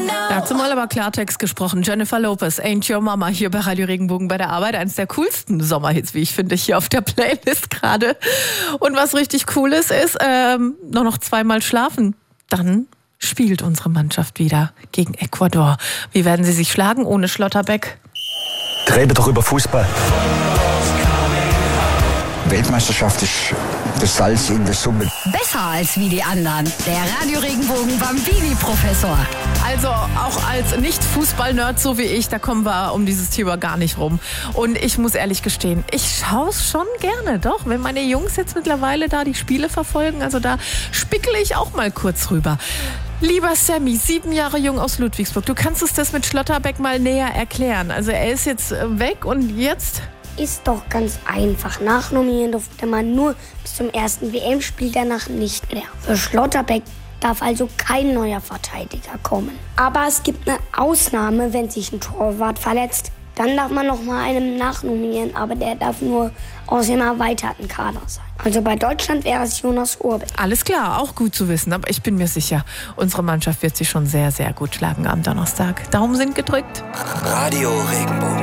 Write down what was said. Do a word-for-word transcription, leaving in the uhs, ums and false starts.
Dazu mal aber Klartext gesprochen. Jennifer Lopez, Ain't Your Mama, hier bei Radio Regenbogen bei der Arbeit. Eines der coolsten Sommerhits, wie ich finde, hier auf der Playlist gerade. Und was richtig cool ist, ist ähm, nur noch zweimal schlafen. Dann spielt unsere Mannschaft wieder gegen Ecuador. Wie werden sie sich schlagen ohne Schlotterbeck? Rede doch über Fußball. Weltmeisterschaft ist das Salz in der Suppe. Besser als wie die anderen. Der Radio Regenbogen Bambini-Professor. Also auch als Nicht-Fußball-Nerd so wie ich, da kommen wir um dieses Thema gar nicht rum. Und ich muss ehrlich gestehen, ich schaue es schon gerne, doch. Wenn meine Jungs jetzt mittlerweile da die Spiele verfolgen, also da spickle ich auch mal kurz rüber. Lieber Sammy, sieben Jahre jung aus Ludwigsburg, du kannst uns das mit Schlotterbeck mal näher erklären. Also er ist jetzt weg und jetzt? Ist doch ganz einfach. Nachnominieren durfte man nur bis zum ersten W M-Spiel, danach nicht mehr. Für Schlotterbeck darf also kein neuer Verteidiger kommen. Aber es gibt eine Ausnahme, wenn sich ein Torwart verletzt. Dann darf man noch mal einen nachnominieren, aber der darf nur aus dem erweiterten Kader sein. Also bei Deutschland wäre es Jonas Urbeck. Alles klar, auch gut zu wissen, aber ich bin mir sicher, unsere Mannschaft wird sich schon sehr, sehr gut schlagen am Donnerstag. Daumen sind gedrückt. Radio Regenbogen.